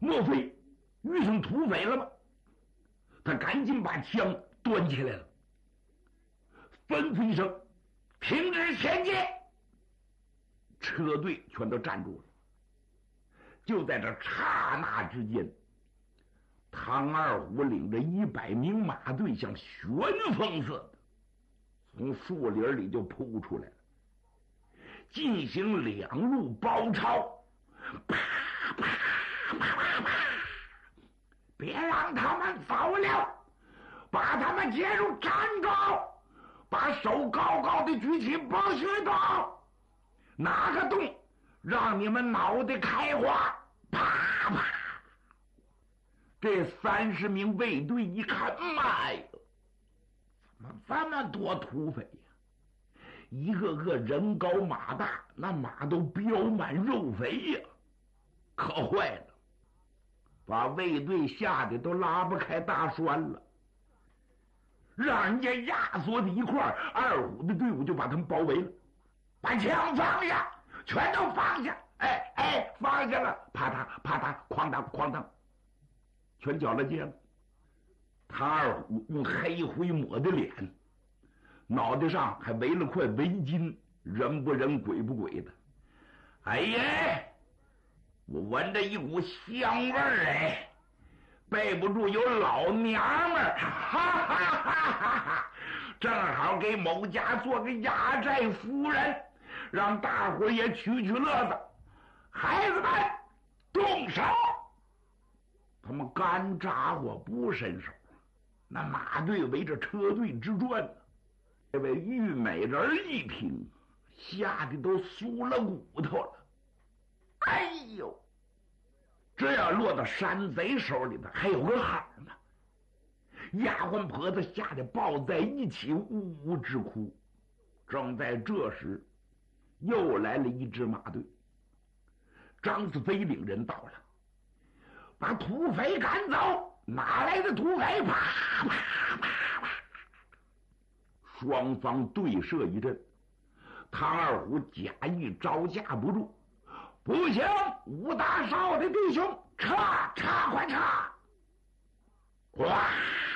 莫非遇上土匪了吗？他赶紧把枪端起来了，吩咐一声：“停止前进！”车队全都站住了。就在这刹那之间，唐二虎领着100名马队像旋风似的从树林里就扑出来了，进行2路包抄，啪啪啪啪啪！别让他们走了，把他们接住站住，把手高高的举起，不许动，哪个动让你们脑袋开花！啪啪！这30名卫队一看，妈呀，怎么这么多土匪呀？一个个人高马大，那马都膘满肉肥呀，可坏了，把卫队吓得都拉不开大栓了，让人家压缩在一块儿。二虎的队伍就把他们包围了，把枪放下，全都放下！哎，放下了！啪嗒啪嗒，哐当哐当，全缴了械了。唐二虎用黑灰抹的脸，脑袋上还围了块围巾，人不人鬼不鬼的。哎呀，我闻着一股香味儿，哎，背不住有老娘们儿，哈哈哈哈哈！正好给某家做个压寨夫人，让大伙也取取乐子。孩子们，动手！他们干家伙不伸手，那马队围着车队直转呢。这位玉美人一听，吓得都酥了骨头了。哎呦，这要落到山贼手里头，还有个好呢。丫鬟婆子吓得抱在一起，呜呜直哭。正在这时，又来了一支马队。张子飞领人到了，把土匪赶走。哪来的土匪？啪啪啪啪！双方对射一阵，唐二虎假意招架不住，不行，吴大少的弟兄，撤，快撤！哇，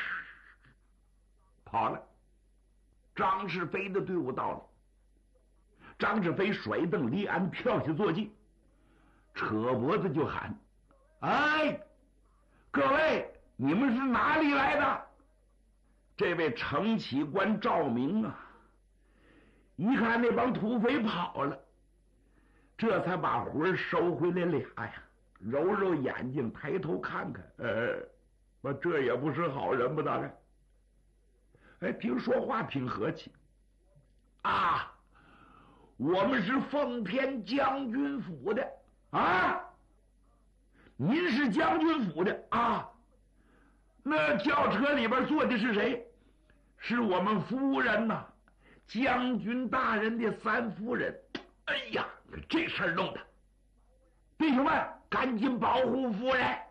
跑了。张世飞的队伍到了，张世飞甩蹬离鞍，跳下坐骑，扯脖子就喊：“哎，各位，你们是哪里来的？”这位承启官赵明啊，一看那帮土匪跑了，这才把魂收回来俩呀，揉揉眼睛，抬头看看，这也不是好人吧？大概，听说话挺和气啊。我们是奉天将军府的啊，您是将军府的啊？那轿车里边坐的是谁？是我们夫人呐，将军大人的3夫人。哎呀，这事儿弄的，弟兄们赶紧保护夫人！